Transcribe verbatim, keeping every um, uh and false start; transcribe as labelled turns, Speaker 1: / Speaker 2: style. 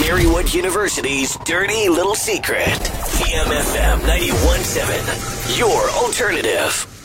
Speaker 1: Marywood University's dirty little secret. P M F M ninety-one point seven, your alternative.